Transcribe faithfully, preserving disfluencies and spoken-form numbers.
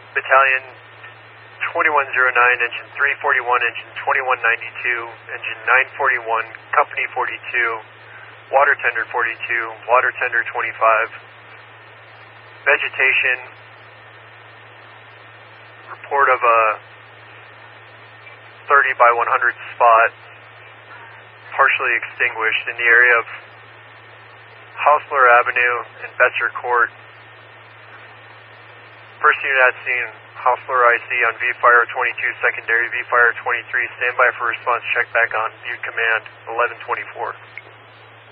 Battalion twenty-one oh nine, engine three forty-one, engine twenty-one ninety-two, engine nine forty-one, company forty-two, water tender forty-two, water tender twenty-five. Vegetation, report of a thirty by one hundred spot, partially extinguished in the area of Hausler Avenue and Betzer Court. First unit at scene, Hausler I C on V-Fire twenty-two, secondary V-Fire twenty-three, standby for response, check back on, viewed command, eleven twenty-four.